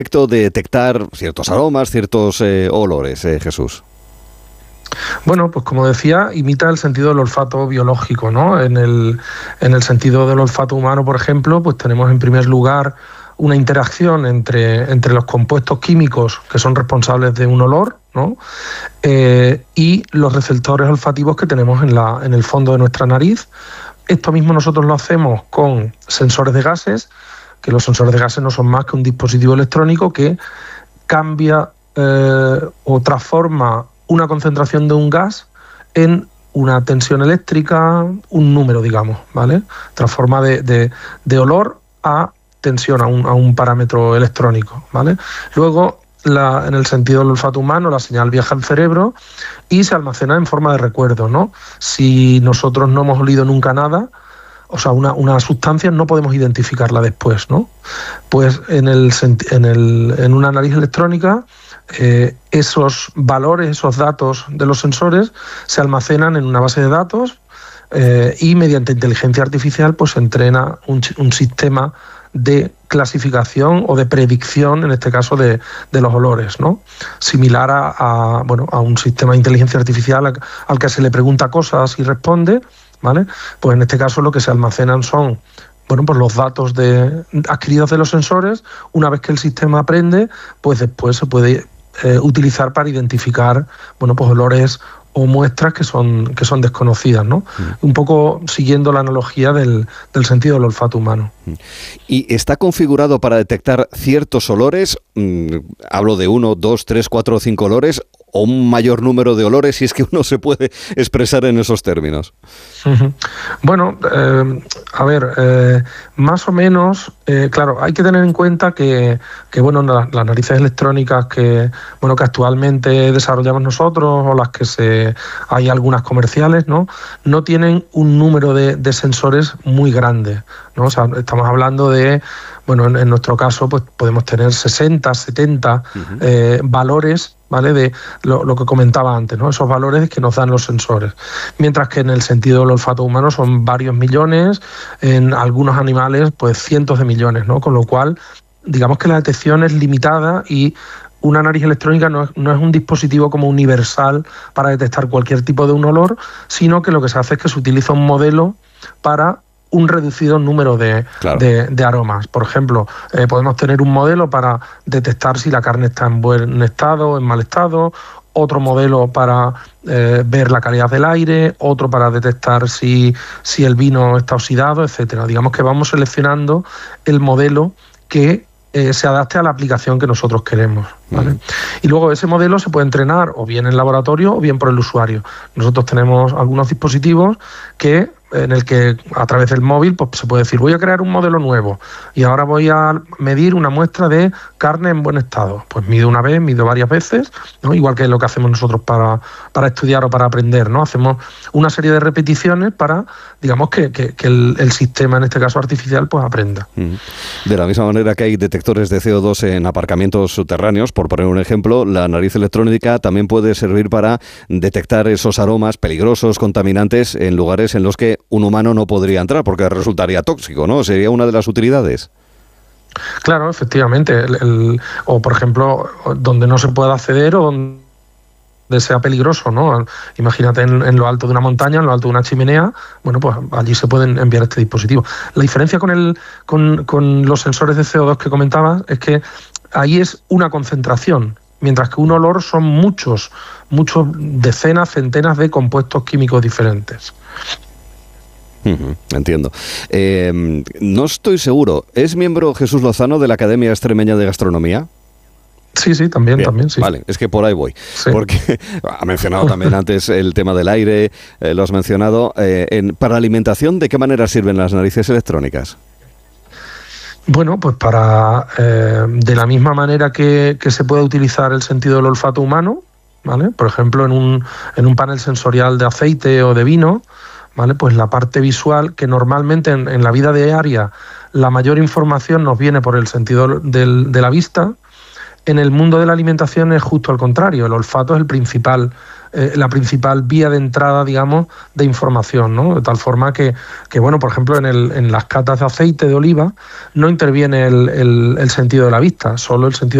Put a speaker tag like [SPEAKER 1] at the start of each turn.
[SPEAKER 1] de detectar ciertos aromas, ciertos olores, Jesús?
[SPEAKER 2] Bueno, pues como decía, imita el sentido del olfato biológico, ¿no? En el sentido del olfato humano, por ejemplo, pues tenemos en primer lugar una interacción entre los compuestos químicos que son responsables de un olor, ¿no? Y los receptores olfativos que tenemos en el fondo de nuestra nariz. Esto mismo nosotros lo hacemos con sensores de gases, que los sensores de gases no son más que un dispositivo electrónico que cambia o transforma una concentración de un gas en una tensión eléctrica, un número, digamos, ¿vale? Transforma de olor a tensión, a un parámetro electrónico, ¿vale? Luego, en el sentido del olfato humano, la señal viaja al cerebro y se almacena en forma de recuerdo, ¿no? Si nosotros no hemos olido nunca nada, o sea, una sustancia, no podemos identificarla después, ¿no? Pues en una nariz electrónica, esos valores, esos datos de los sensores se almacenan en una base de datos y mediante inteligencia artificial pues se entrena un sistema de clasificación o de predicción, en este caso de los olores, ¿no? Similar a un sistema de inteligencia artificial al que se le pregunta cosas y responde, ¿vale? Pues en este caso lo que se almacenan son pues los datos adquiridos de los sensores. Una vez que el sistema aprende, pues después se puede utilizar para identificar pues olores o muestras que son desconocidas, ¿no? Un poco siguiendo la analogía del sentido del olfato humano.
[SPEAKER 1] ¿Y está configurado para detectar ciertos olores? Hablo de 1, 2, 3, 4 o 5 olores, o un mayor número de olores, si es que uno se puede expresar en esos términos.
[SPEAKER 2] Bueno, más o menos, claro, hay que tener en cuenta que las narices electrónicas que actualmente desarrollamos nosotros, o las que hay algunas comerciales, no tienen un número de sensores muy grande, ¿no? O sea, estamos hablando de, en nuestro caso, pues podemos tener 60, 70 valores, ¿vale? De lo que comentaba antes, ¿no? Esos valores que nos dan los sensores. Mientras que en el sentido del olfato humano son varios millones, en algunos animales, pues cientos de millones, ¿no? Con lo cual, digamos que la detección es limitada y una nariz electrónica no es un dispositivo como universal para detectar cualquier tipo de un olor, sino que lo que se hace es que se utiliza un modelo para un reducido número de aromas. Por ejemplo, podemos tener un modelo para detectar si la carne está en buen estado o en mal estado, otro modelo para ver la calidad del aire, otro para detectar si el vino está oxidado, etcétera. Digamos que vamos seleccionando el modelo que se adapte a la aplicación que nosotros queremos, ¿vale? Y luego ese modelo se puede entrenar o bien en laboratorio o bien por el usuario. Nosotros tenemos algunos dispositivos en el que a través del móvil pues se puede decir, voy a crear un modelo nuevo y ahora voy a medir una muestra de carne en buen estado. Pues mido una vez, mido varias veces, ¿no? Igual que lo que hacemos nosotros para estudiar o para aprender, ¿no? Hacemos una serie de repeticiones para, digamos, que el sistema, en este caso artificial, pues aprenda.
[SPEAKER 1] De la misma manera que hay detectores de CO2 en aparcamientos subterráneos, por poner un ejemplo, la nariz electrónica también puede servir para detectar esos aromas peligrosos, contaminantes, en lugares en los que un humano no podría entrar porque resultaría tóxico, ¿no? Sería una de las utilidades.
[SPEAKER 2] Claro, efectivamente. O, por ejemplo, donde no se pueda acceder o donde sea peligroso, ¿no? Imagínate en lo alto de una montaña, en lo alto de una chimenea, pues allí se pueden enviar este dispositivo. La diferencia con los sensores de CO2 que comentabas es que ahí es una concentración, mientras que un olor son muchos decenas, centenas de compuestos químicos diferentes.
[SPEAKER 1] Entiendo. No estoy seguro. ¿Es miembro Jesús Lozano de la Academia Extremeña de Gastronomía?
[SPEAKER 2] Sí, también, sí.
[SPEAKER 1] Vale, es que por ahí voy. Sí. Porque ha mencionado también antes el tema del aire, lo has mencionado. Para la alimentación, ¿de qué manera sirven las narices electrónicas?
[SPEAKER 2] Bueno, pues de la misma manera que se puede utilizar el sentido del olfato humano, ¿vale? Por ejemplo, en un panel sensorial de aceite o de vino, ¿vale? Pues la parte visual, que normalmente en la vida diaria la mayor información nos viene por el sentido de la vista, en el mundo de la alimentación es justo al contrario. El olfato es el principal la principal vía de entrada, digamos, de información, ¿no? De tal forma que bueno, por ejemplo, en las catas de aceite de oliva no interviene el sentido de la vista, solo el sentido